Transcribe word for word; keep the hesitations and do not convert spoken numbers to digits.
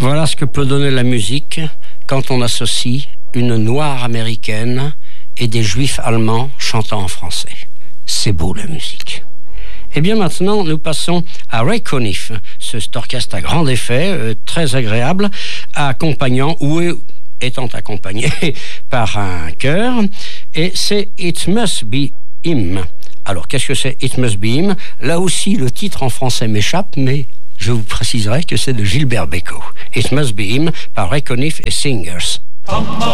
Voilà ce que peut donner la musique quand on associe une noire américaine et des juifs allemands chantant en français. C'est beau la musique. Et bien maintenant, nous passons à Ray Conniff, ce cet orchestre à grand effet, euh, très agréable, accompagnant ou étant accompagné par un chœur, et c'est It Must Be Him. Alors, qu'est-ce que c'est It Must Be Him? Là aussi, le titre en français m'échappe, mais je vous préciserai que c'est de Gilbert Bécaud. It Must Be Him par Ray Conniff et Singers.